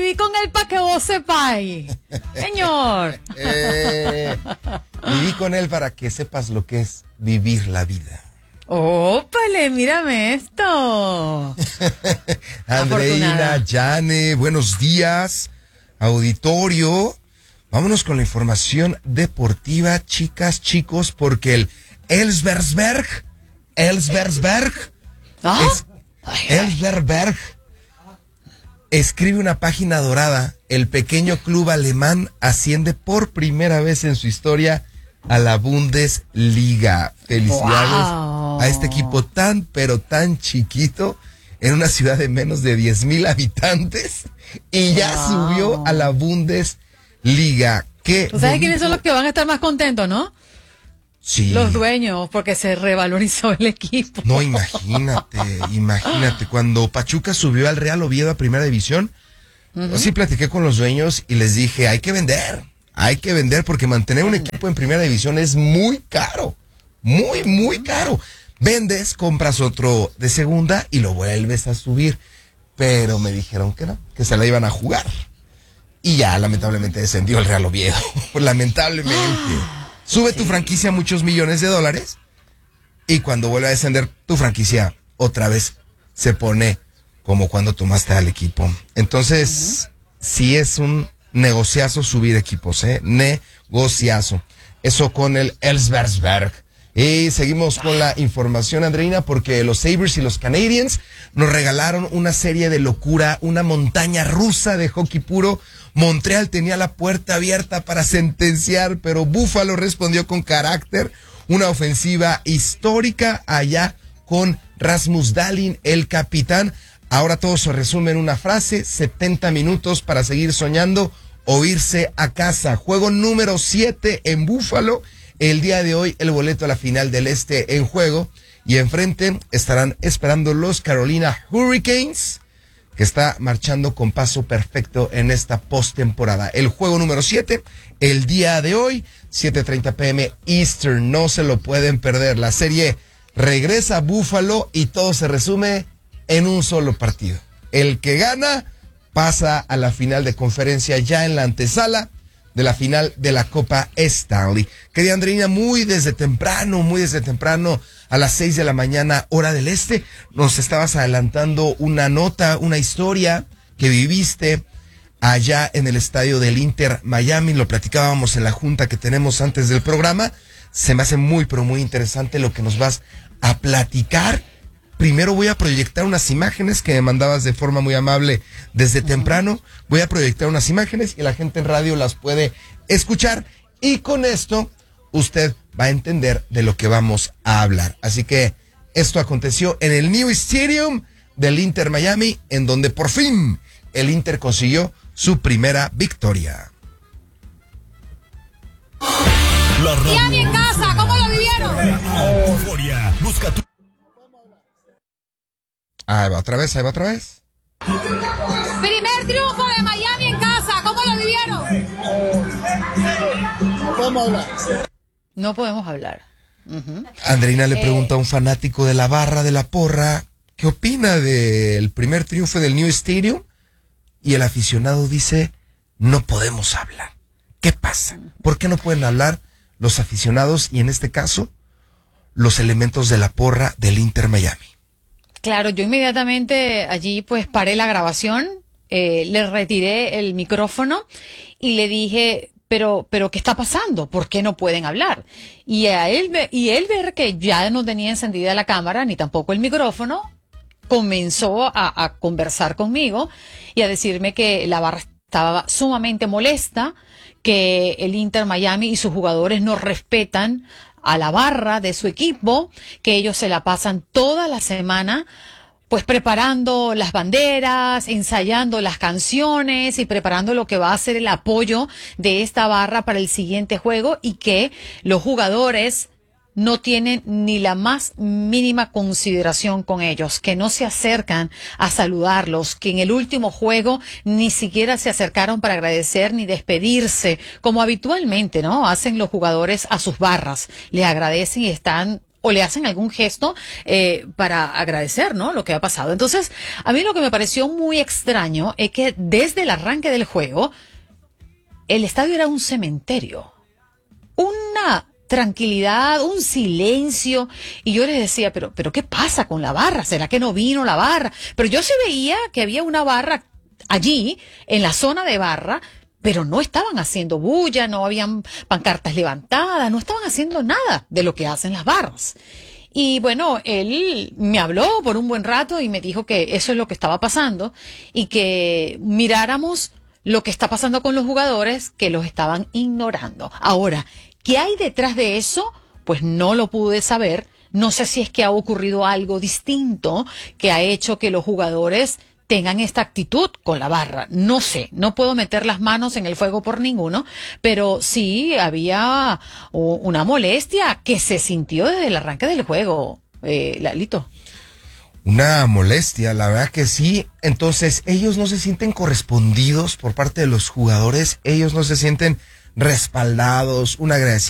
viví con él para que vos sepáis. Señor. Viví con él para que sepas lo que es vivir la vida. ¡Ópale! Mírame esto. Andreina, Jane, buenos días. Auditorio. Vámonos con la información deportiva, chicas, chicos, porque el Elversberg escribe una página dorada. El pequeño club alemán asciende por primera vez en su historia a la Bundesliga. Felicidades a este equipo tan, pero tan chiquito, en una ciudad de menos de 10,000 habitantes, y ya subió a la Bundesliga. ¿Tú sabes quiénes son los que van a estar más contentos, no? Sí. Los dueños, porque se revalorizó el equipo. No, imagínate, cuando Pachuca subió al Real Oviedo a Primera División, sí platiqué con los dueños y les dije, hay que vender porque mantener un equipo en Primera División es muy caro, muy caro. Vendes, compras otro de segunda y lo vuelves a subir, pero me dijeron que no, que se la iban a jugar. Y ya, lamentablemente, descendió el Real Oviedo. Lamentablemente. Sube tu franquicia muchos millones de dólares y cuando vuelve a descender tu franquicia, otra vez se pone como cuando tomaste al equipo. Entonces, sí es un negociazo subir equipos, negociazo. Eso con el Elversberg. Y seguimos con la información, Andreina, porque los Sabres y los Canadiens nos regalaron una serie de locura, una montaña rusa de hockey puro. Montreal tenía la puerta abierta para sentenciar, pero Buffalo respondió con carácter, una ofensiva histórica allá con Rasmus Dahlin, el capitán. Ahora todo se resume en una frase: 70 minutos para seguir soñando o irse a casa. Juego número 7 en Buffalo. El día de hoy el boleto a la final del Este en juego, y enfrente estarán esperando los Carolina Hurricanes, que está marchando con paso perfecto en esta postemporada. El juego número 7, el día de hoy, 7:30 p.m. Eastern, no se lo pueden perder. La serie regresa a Buffalo y todo se resume en un solo partido. El que gana pasa a la final de conferencia, ya en la antesala de la final de la Copa Stanley. Querida Andreina, muy desde temprano, a las 6 de la mañana, hora del este, nos estabas adelantando una nota, una historia que viviste allá en el estadio del Inter Miami. Lo platicábamos en la junta que tenemos antes del programa. Se me hace muy, pero muy interesante lo que nos vas a platicar. Primero voy a proyectar unas imágenes que me mandabas de forma muy amable desde temprano. Voy a proyectar unas imágenes y la gente en radio las puede escuchar. Y con esto usted va a entender de lo que vamos a hablar. Así que esto aconteció en el New Stadium del Inter Miami, en donde por fin el Inter consiguió su primera victoria. Miami en casa, ¿cómo lo vivieron? Busca tu... Ahí va otra vez. Primer triunfo de Miami en casa, ¿cómo lo vivieron? No podemos hablar. Andreina le pregunta a un fanático de la barra de la porra, ¿qué opina del primer triunfo del New Stadium? Y el aficionado dice, no podemos hablar. ¿Qué pasa? ¿Por qué no pueden hablar los aficionados y en este caso los elementos de la porra del Inter Miami? Claro, yo inmediatamente allí pues paré la grabación, le retiré el micrófono y le dije, pero ¿qué está pasando? ¿Por qué no pueden hablar? Y él ver que ya no tenía encendida la cámara ni tampoco el micrófono, comenzó a conversar conmigo y a decirme que la barra estaba sumamente molesta, que el Inter Miami y sus jugadores no respetan a la barra de su equipo, que ellos se la pasan toda la semana pues preparando las banderas, ensayando las canciones y preparando lo que va a ser el apoyo de esta barra para el siguiente juego, y que los jugadores no tienen ni la más mínima consideración con ellos, que no se acercan a saludarlos, que en el último juego ni siquiera se acercaron para agradecer ni despedirse, como habitualmente, ¿no? Hacen los jugadores a sus barras, les agradecen y están o le hacen algún gesto para agradecer, ¿no?, lo que ha pasado. Entonces, a mí lo que me pareció muy extraño es que desde el arranque del juego, el estadio era un cementerio. Una tranquilidad, un silencio. Y yo les decía, pero ¿qué pasa con la barra? ¿Será que no vino la barra? Pero yo sí veía que había una barra allí, en la zona de barra, pero no estaban haciendo bulla, no habían pancartas levantadas, no estaban haciendo nada de lo que hacen las barras. Y bueno, él me habló por un buen rato y me dijo que eso es lo que estaba pasando y que miráramos lo que está pasando con los jugadores que los estaban ignorando. Ahora, ¿qué hay detrás de eso? Pues no lo pude saber. No sé si es que ha ocurrido algo distinto que ha hecho que los jugadores tengan esta actitud con la barra. No sé, no puedo meter las manos en el fuego por ninguno, pero sí había una molestia que se sintió desde el arranque del juego, Lalito. Una molestia, la verdad que sí. Entonces, ellos no se sienten correspondidos por parte de los jugadores, ellos no se sienten respaldados, un agradecimiento.